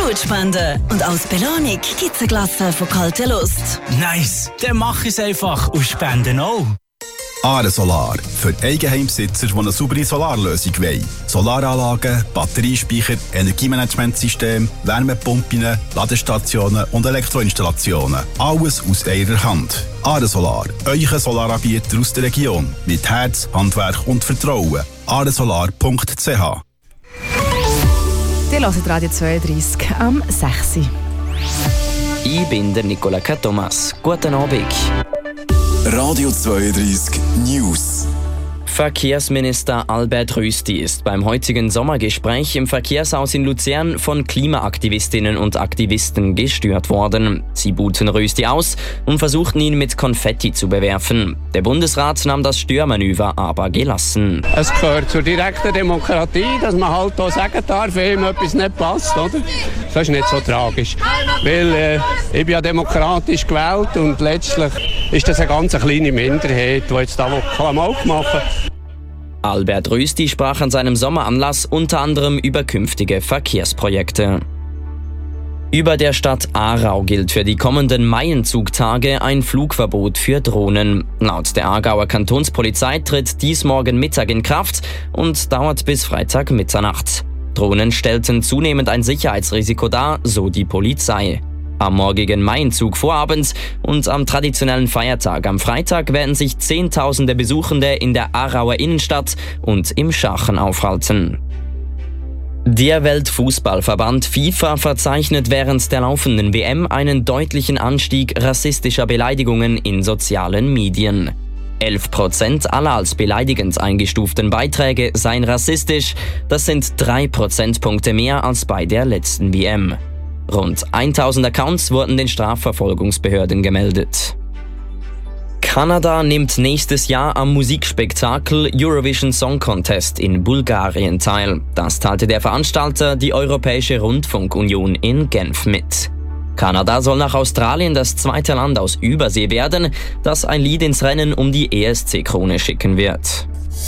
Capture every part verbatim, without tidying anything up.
Blut spenden. Und als Belohnung gibt's ein Glas von kalter Lust. Nice, dann mach es einfach und spenden auch. Are Solar. Für Eigenheimbesitzer, die eine saubere Solarlösung wollen. Solaranlagen, Batteriespeicher, Energiemanagementsystem, Wärmepumpen, Ladestationen und Elektroinstallationen. Alles aus einer Hand. Are Solar. Euer Solaranbieter aus der Region. Mit Herz, Handwerk und Vertrauen. aresolar punkt c h. Ihr hört Radio zweiunddreissig am sechs. Ich bin der Nicola K. Thomas. Guten Abend. Radio zweiunddreissig News. Verkehrsminister Albert Rösti ist beim heutigen Sommergespräch im Verkehrshaus in Luzern von Klimaaktivistinnen und Aktivisten gestört worden. Sie buhten Rösti aus und versuchten ihn mit Konfetti zu bewerfen. Der Bundesrat nahm das Störmanöver aber gelassen. Es gehört zur direkten Demokratie, dass man halt auch sagen darf, wenn ihm etwas nicht passt, oder? Das ist nicht so tragisch. Weil äh, ich bin ja demokratisch gewählt und letztlich ist das eine ganz kleine Minderheit, die jetzt da Klamauk machen. Albert Rösti sprach an seinem Sommeranlass unter anderem über künftige Verkehrsprojekte. Über der Stadt Aarau gilt für die kommenden Maienzugtage ein Flugverbot für Drohnen. Laut der Aargauer Kantonspolizei tritt dies morgen Mittag in Kraft und dauert bis Freitag Mitternacht. Drohnen stellten zunehmend ein Sicherheitsrisiko dar, so die Polizei. Am morgigen Maienzug vorabends und am traditionellen Feiertag am Freitag werden sich Zehntausende Besuchende in der Aarauer Innenstadt und im Schachen aufhalten. Der Weltfußballverband FIFA verzeichnet während der laufenden W M einen deutlichen Anstieg rassistischer Beleidigungen in sozialen Medien. elf Prozent aller als beleidigend eingestuften Beiträge seien rassistisch, das sind drei Prozentpunkte mehr als bei der letzten W M. Rund tausend Accounts wurden den Strafverfolgungsbehörden gemeldet. Kanada nimmt nächstes Jahr am Musikspektakel Eurovision Song Contest in Bulgarien teil. Das teilte der Veranstalter, die Europäische Rundfunkunion in Genf, mit. Kanada soll nach Australien das zweite Land aus Übersee werden, das ein Lied ins Rennen um die E S C-Krone schicken wird.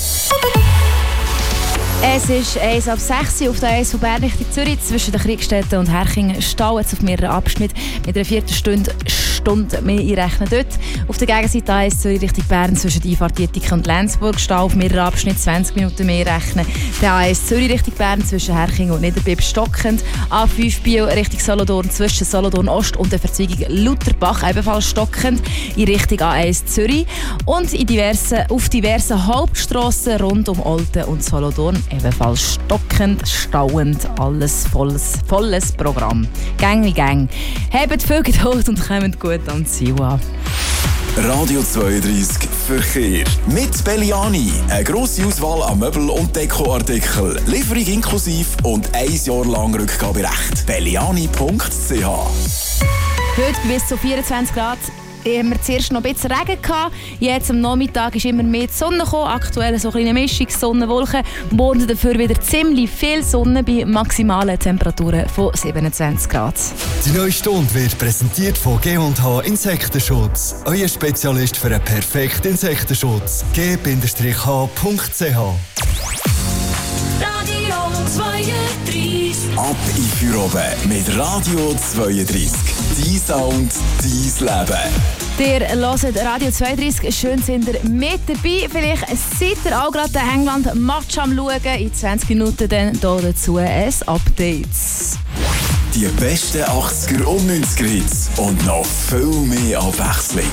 Es ist eins ab sechs auf der eins von Bern Richtung Zürich. Zwischen den Kriegstätten und Herchingen stauen es auf mehreren Abschnitten mit einer Viertelstunde Stunde mehr einrechnen dort. Auf der Gegenseite A eins Zürich Richtung Bern zwischen die Einfahrt Dietike und Lenzburg Stau auf mehreren Abschnitten zwanzig Minuten mehr rechnen. Der A eins Zürich Richtung Bern zwischen Herchingen und Niederbipp stockend. A fünf Bio Richtung Solothurn zwischen Solothurn Ost und der Verzweigung Lutherbach ebenfalls stockend in Richtung A eins Zürich. Und in diversen, auf diversen Hauptstrassen rund um Olten und Solothurn ebenfalls stockend, stauend, alles volles, volles Programm. Gang wie Gang. Habt viel Geduld und kommt gut am Ziel an. Radio zweiunddreissig Verkehr. Mit Belliani. Eine grosse Auswahl an Möbel- und Dekoartikeln. Lieferung inklusiv und ein Jahr lang Rückgaberecht. belliani punkt c h. Heute bis zu vierundzwanzig Grad. Haben wir zuerst noch ein bisschen Regen gehabt. Jetzt am Nachmittag ist immer mehr die Sonne gekommen. Aktuell so eine kleine Mischung Sonne, Wolken. Morgen dafür wieder ziemlich viel Sonne bei maximalen Temperaturen von siebenundzwanzig Grad. Die neue Stunde wird präsentiert von G und H Insektenschutz. Euer Spezialist für einen perfekten Insektenschutz. g h punkt c h. Radio zweiunddreissig. Ab in Füroben mit Radio zweiunddreissig. Dein Sound, dein Leben. Ihr hört Radio zweiunddreissig, schön sind ihr mit dabei. Vielleicht seid ihr auch gerade den England-Match am Schauen. In zwanzig Minuten dann hier dazu ein Update. Die besten achtziger und neunziger Hits und noch viel mehr Abwechslung.